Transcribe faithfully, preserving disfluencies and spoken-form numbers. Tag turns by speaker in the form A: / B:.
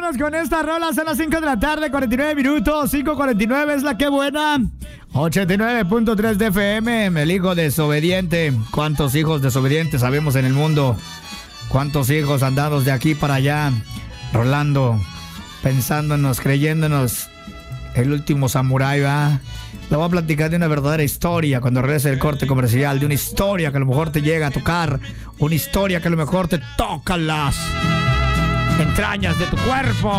A: vámonos con esta rola. Son las cinco de la tarde, cuarenta y nueve minutos. cinco cuarenta y nueve es la que buena. ochenta y nueve punto tres de F M. El hijo desobediente. ¿Cuántos hijos desobedientes sabemos en el mundo? ¿Cuántos hijos andados de aquí para allá? Rolando, pensándonos, creyéndonos el último samurái, ¿va? Le voy a platicar de una verdadera historia cuando regrese el corte comercial, de una historia que a lo mejor te llega a tocar, una historia que a lo mejor te toca las entrañas de tu cuerpo.